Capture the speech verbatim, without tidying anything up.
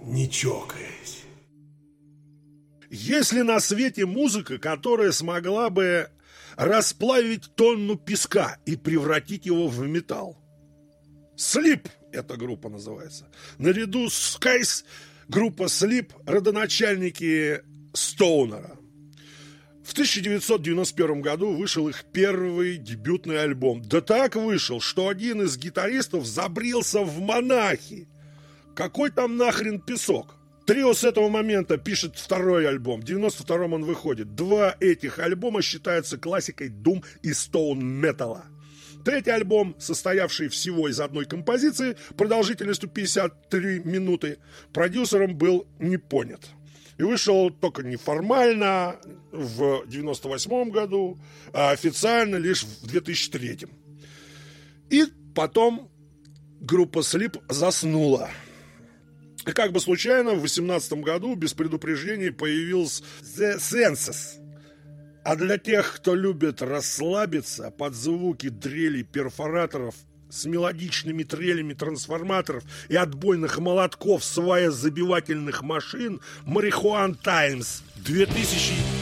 не чокаясь. Есть ли на свете музыка, которая смогла бы расплавить тонну песка и превратить его в металл? Слип эта группа называется. Наряду с Скайс группа Слип – родоначальники Стоунера. В тысяча девятьсот девяносто первом году вышел их первый дебютный альбом. Да так вышел, что один из гитаристов забрился в монахи. Какой там нахрен песок? Трио с этого момента пишет второй альбом. В девяносто втором он выходит. Два этих альбома считаются классикой дум и стоун-металла. Третий альбом, состоявший всего из одной композиции, продолжительностью пятьдесят три минуты, продюсером был не понят. И вышел только неформально в девяносто восьмом году, а официально лишь в две тысячи третьем. И потом группа Слип заснула. И как бы случайно в восемнадцатом году без предупреждения появился The Census. А для тех, кто любит расслабиться под звуки дрелей перфораторов с мелодичными трелями трансформаторов и отбойных молотков сваязабивательных машин, Marijuana Times две тысячи